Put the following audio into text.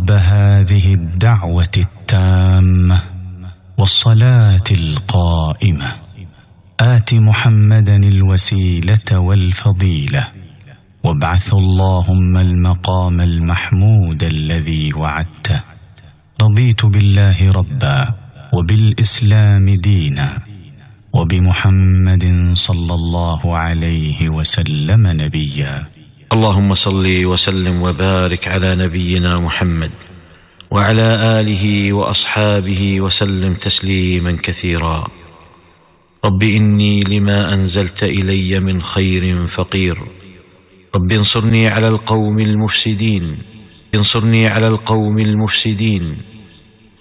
رب هذه الدعوة التامة والصلاة القائمة آت محمدا الوسيلة والفضيلة وابعثه اللهم المقام المحمود الذي وعدته. رضيت بالله ربا وبالإسلام دينا وبمحمد صلى الله عليه وسلم نبيا. اللهم صل وسلم وبارك على نبينا محمد وعلى آله وأصحابه وسلم تسليما كثيرا. رب إني لما أنزلت إلي من خير فقير. رب انصرني على القوم المفسدين. انصرني على القوم المفسدين.